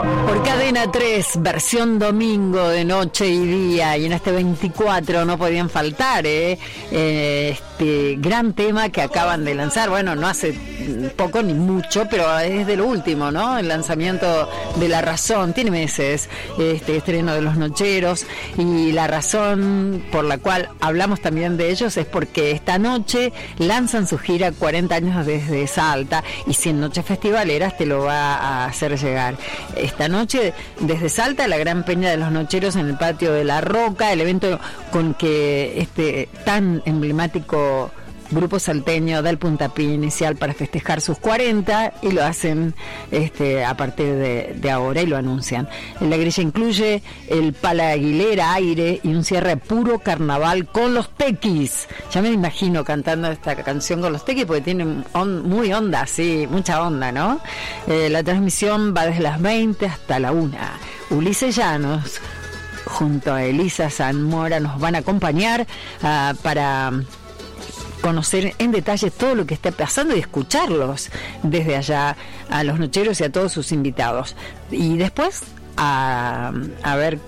Por Cadena 3, versión domingo de noche y día, y en este 24 no podían faltar este gran tema que acaban de lanzar, bueno, no hace poco ni mucho, pero es de lo último, ¿no? El lanzamiento de La Razón, tiene meses, este estreno de Los Nocheros, y la razón por la cual hablamos también de ellos es porque esta noche lanzan su gira 40 años desde Salta, y si en Noches Festivaleras te lo va a hacer llegar. Esta noche desde Salta, la Gran Peña de los Nocheros en el Patio de la Roca, el evento con que este tan emblemático grupo salteño da el puntapié inicial para festejar sus 40, y lo hacen a partir de ahora, y lo anuncian. La grilla incluye el Pala Aguilera, aire, y un cierre puro carnaval con los Tequis. Ya me imagino cantando esta canción con los Tequis, porque tiene muy onda, sí, mucha onda, ¿no? La transmisión va desde las 20 hasta la 1. Ulises Llanos junto a Elisa Sanmora nos van a acompañar para conocer en detalle todo lo que está pasando y escucharlos desde allá a los nocheros y a todos sus invitados. Y después a ver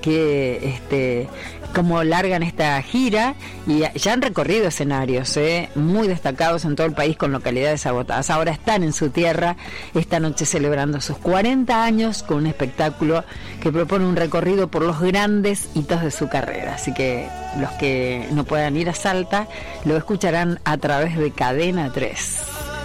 cómo largan esta gira, y ya han recorrido escenarios muy destacados en todo el país con localidades agotadas. Ahora están en su tierra esta noche celebrando sus 40 años con un espectáculo que propone un recorrido por los grandes hitos de su carrera. Así que los que no puedan ir a Salta lo escucharán a través de Cadena 3.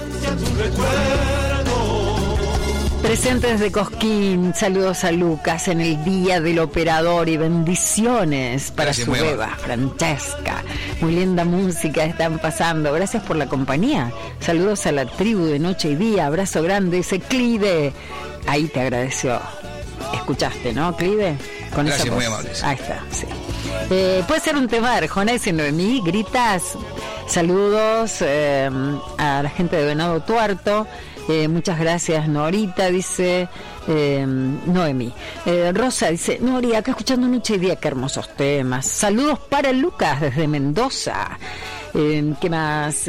Presentes de Cosquín, saludos a Lucas en el Día del Operador y bendiciones para gracias, su beba, Francesca. Muy linda música están pasando, gracias por la compañía. Saludos a la tribu de Noche y Día, abrazo grande, ese Clide. Ahí te agradeció. Escuchaste, ¿no, Clide? Con gracias, esa voz. Muy amables. Ahí está, sí. Puede ser un tema de Arjona y Noemí, gritas. Saludos a la gente de Venado Tuerto. Muchas gracias, Norita, dice Noemí. Rosa dice, Nori, acá escuchando Noche y Día, qué hermosos temas. Saludos para Lucas desde Mendoza. ¿Qué más?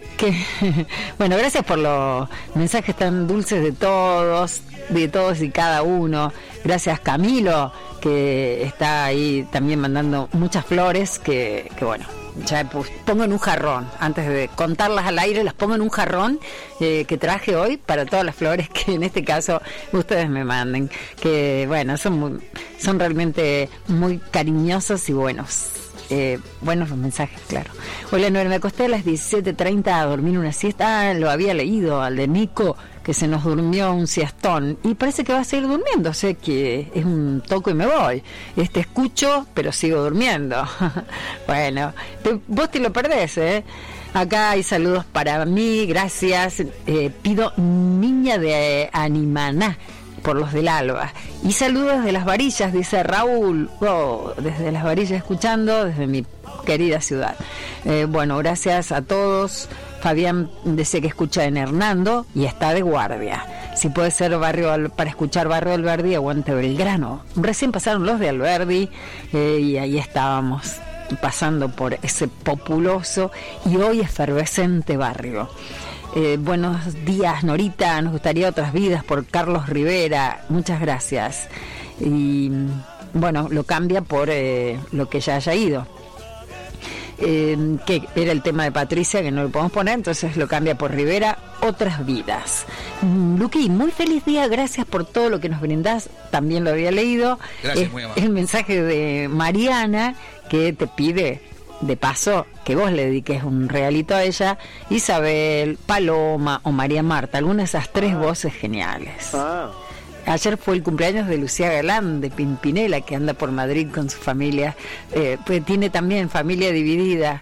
Bueno, gracias por los mensajes tan dulces de todos y cada uno. Gracias, Camilo, que está ahí también mandando muchas flores, que bueno, ya pongo en un jarrón, antes de contarlas al aire, las pongo en un jarrón que traje hoy para todas las flores que en este caso ustedes me manden, que bueno, son realmente muy cariñosos y buenos. Buenos los mensajes, claro. Hola, Noel, me acosté a las 17:30 a dormir una siesta. Lo había leído al de Nico, que se nos durmió un siestón, y parece que va a seguir durmiendo, sé que es un toco y me voy. Escucho, pero sigo durmiendo. Bueno, vos te lo perdés, Acá hay saludos para mí, gracias. Pido Niña de Animaná por los del Alba, y saludos de Las Varillas, dice Raúl, desde Las Varillas escuchando, desde mi querida ciudad. Bueno, gracias a todos. Fabián dice que escucha en Hernando y está de guardia. Si puede ser para escuchar Barrio Alberdi, aguante Belgrano. Recién pasaron los de Alberdi, y ahí estábamos pasando por ese populoso y hoy efervescente barrio. Buenos días, Norita, nos gustaría Otras Vidas por Carlos Rivera, muchas gracias. Y bueno, lo cambia por lo que ya haya ido, que era el tema de Patricia, que no lo podemos poner, entonces lo cambia por Rivera, Otras Vidas. Luqui, muy feliz día, gracias por todo lo que nos brindás, también lo había leído. Gracias, muy amable. El mensaje de Mariana, que te pide de paso que vos le dediques un regalito a ella, Isabel, Paloma o María Marta, alguna de esas tres voces geniales. Ayer fue el cumpleaños de Lucía Galán de Pimpinela, que anda por Madrid con su familia, pues tiene también familia dividida,